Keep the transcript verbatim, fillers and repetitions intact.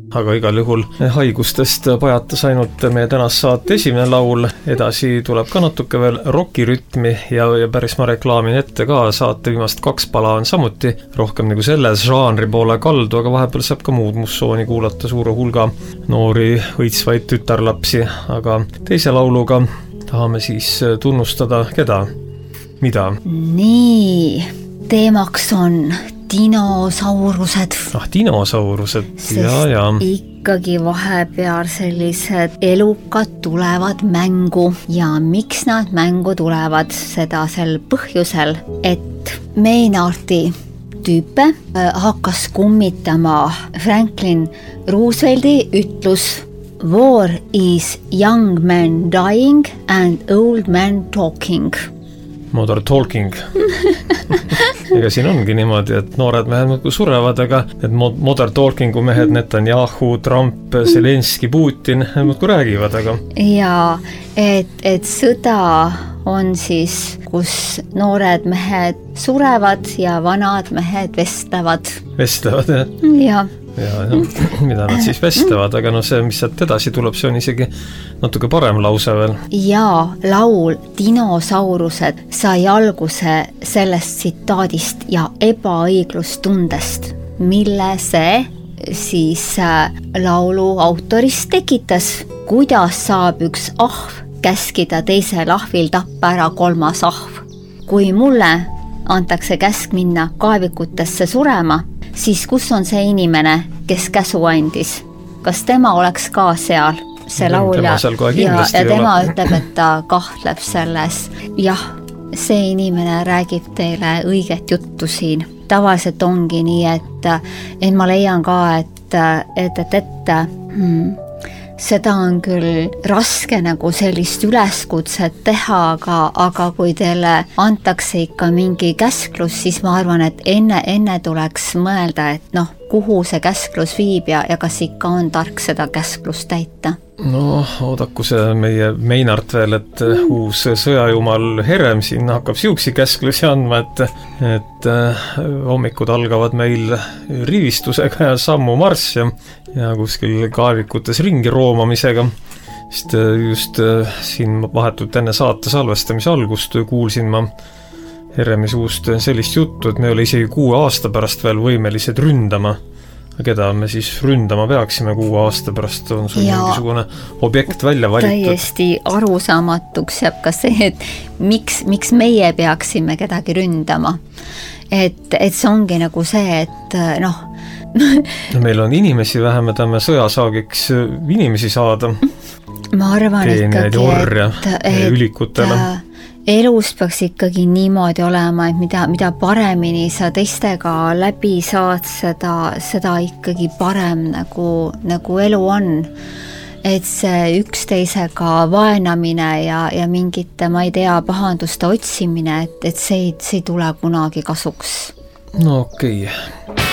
aga igal juhul haigustest pajatas ainult meie tänast saate esimene laul, edasi tuleb ka natuke veel rokirütmi ja, ja päris ma reklaamin ette ka, saate viimast kaks pala on samuti rohkem nagu selles žanri poole kaldu, aga vahepeal saab ka muud mussooni kuulata suure hulga noori õitsvaid tütarlapsi, aga teise lauluga tahame siis tunnustada keda? Mida? Nii, teemaks on dinosaurused. Ah, dinosaurused, ja, ja. Ikkagi vahepeal sellised elukad tulevad mängu ja miks nad mängu tulevad, seda sel põhjusel, et Maynardi tüüpe hakkas kummitama Franklin Roosevelti ütlus War is young men dying and old men talking. Modern talking. Ega siin ongi niimoodi, et noored mehed surevad, aga need modern talkingu mehed, Netanyahu, Trump, Zelenski, Putin, need räägivad, aga... Ja, et, et sõda on siis, kus noored mehed surevad ja vanad mehed vestlevad. Vestlevad, jah? Ja. Ja, ja, mida nad siis vestlevad, aga no see, mis sealt edasi tuleb, see on isegi natuke parem lause veel. Ja laul Dinosaurused sai alguse sellest tsitaadist ja ebaõiglustundest, mille see siis laulu autorist tekitas. Kuidas saab üks ahv käskida teisel ahvil tappa ära kolmas ahv? Kui mulle antakse käsk minna kaevikutesse surema, siis kus on see inimene, kes käsu andis? Kas tema oleks ka seal, see laulja? Ja, ja tema ütleb, et ta kahtleb selles. Jah, see inimene räägib teile õiget juttu siin. Tavaliselt ongi nii, et, et ma leian ka, et, et, et, et hmm, seda on küll raske nagu sellist üleskutset teha, aga, aga kui teile antakse ikka mingi käsklus, siis ma arvan, et enne, enne tuleks mõelda, et noh, kuhu see käsklus viib ja, ja kas ikka on tark seda käsklust täita. No, oodaku see meie Maynard veel, et uus sõjajumal Herem siin hakkab siuksi käsklusi andma, et, et hommikud algavad meil rivistusega ja sammu marss ja, ja kuskil kaevikutes ringi roomamisega. Sest just siin vahetult enne saate salvestamise algust kuulsin ma Heremi suust sellist juttu, et me oli isegi kuue aasta pärast veel võimelised ründama. Keda me siis ründama peaksime kuue aasta pärast, on sul ja mingisugune objekt välja valitud. Täiesti arusaamatuks jääb ka see, et miks, miks meie peaksime kedagi ründama. Et, et see ongi nagu see, et noh... no meil on inimesi vähem, me tahame sõjasaagiks inimesi saada. Ma arvan Teeneid ikkagi, orja, et, et ülikutele. Elus peaks ikkagi niimoodi olema, et mida, mida paremini sa teistega läbi saad, seda, seda ikkagi parem nagu, nagu elu on. Et see üksteisega vaenamine ja, ja mingite, ma ei tea, pahanduste otsimine, et, et see, see ei tule kunagi kasuks. No okei. Okay.